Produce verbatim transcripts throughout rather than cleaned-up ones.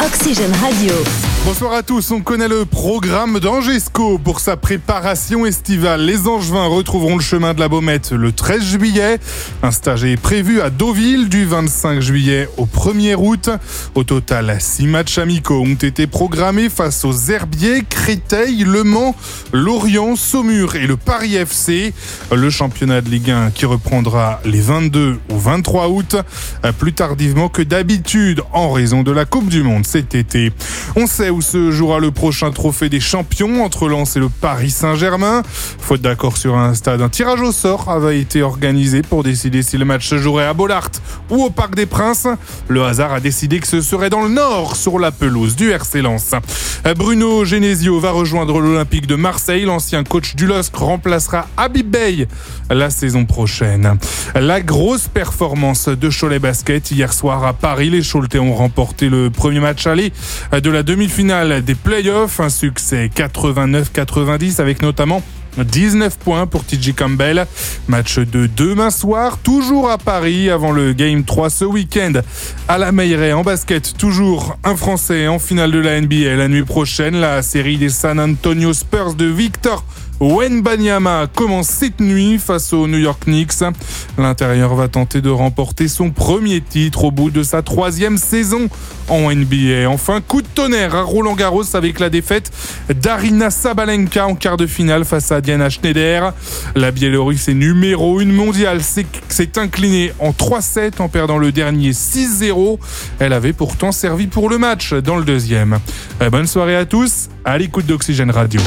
d'Oxygène Radio. Bonsoir à tous, on connaît le programme d'Angesco pour sa préparation estivale. Les Angevins retrouveront le chemin de la Baumette le treize juillet. Un stage est prévu à Deauville du vingt-cinq juillet au premier août. Au total, six matchs amicaux ont été programmés face aux Herbiers, Créteil, Le Mans, Lorient, Saumur et le Paris F C. Le championnat de Ligue un qui reprendra les vingt-deux ou vingt-trois août, plus tardivement que d'habitude en raison de la Coupe du Monde cet été. On sait où se jouera le prochain trophée des champions entre Lens et le Paris Saint-Germain. Faute d'accord sur un stade, un tirage au sort avait été organisé pour décider si le match se jouerait à Bollaert ou au Parc des Princes. Le hasard a décidé que ce serait dans le Nord, sur la pelouse du R C Lens. Bruno Genesio va rejoindre l'Olympique de Marseille. L'ancien coach du L O S C remplacera Habib Beye la saison prochaine. La grosse performance de Cholet Basket hier soir à Paris. Les Choletais ont remporté le premier match aller de la demi-finale des playoffs. Un succès quatre-vingt-neuf quatre-vingt-dix avec notamment dix-neuf points pour T J Campbell. Match de demain soir, toujours à Paris, avant le Game trois ce week-end. À la Meilleraie en basket, toujours un Français en finale de la N B A la nuit prochaine. La série des San Antonio Spurs de Victor Wembanyama commence cette nuit face aux New York Knicks. L'intérieur va tenter de remporter son premier titre au bout de sa troisième saison en N B A. Enfin, coup de tonnerre à Roland-Garros avec la défaite d'Arina Sabalenka en quart de finale face à Diana Schneider. La Biélorusse est numéro une mondiale, s'est, s'est inclinée en trois sept en perdant le dernier six zéro. Elle avait pourtant servi pour le match dans le deuxième. Bonne soirée à tous, à l'écoute d'Oxygène Radio.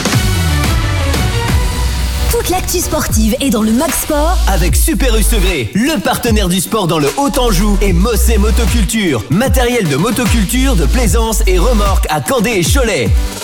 Toute l'actu sportive est dans le Mag Sport avec Super U Segré, le partenaire du sport dans le Haut-Anjou, et Mossé Motoculture, matériel de motoculture, de plaisance et remorque à Candé et Cholet.